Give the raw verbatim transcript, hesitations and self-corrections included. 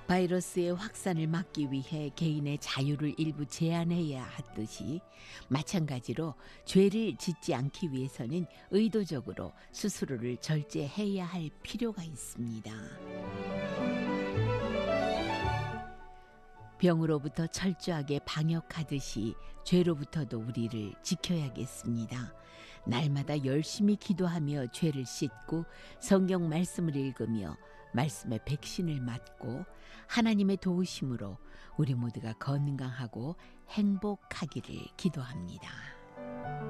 바이러스의 확산을 막기 위해 개인의 자유를 일부 제한해야 하듯이 마찬가지로 죄를 짓지 않기 위해서는 의도적으로 스스로를 절제해야 할 필요가 있습니다. 병으로부터 철저하게 방역하듯이 죄로부터도 우리를 지켜야겠습니다. 날마다 열심히 기도하며 죄를 씻고 성경 말씀을 읽으며 말씀의 백신을 맞고 하나님의 도우심으로 우리 모두가 건강하고 행복하기를 기도합니다.